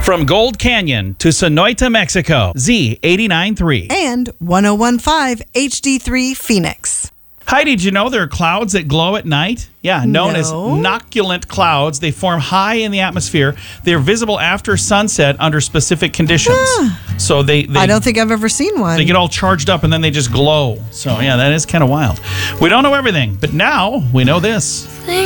From Gold Canyon to Sonoita, Mexico, Z89.3. And 101.5 HD3 Phoenix. Hi, did you know there are clouds that glow at night? Yeah, known as noculent clouds. They form high in the atmosphere. They're visible after sunset under specific conditions. So they I don't think I've ever seen one. They get all charged up and then they just glow. So yeah, that is kind of wild. We don't know everything, but now we know this.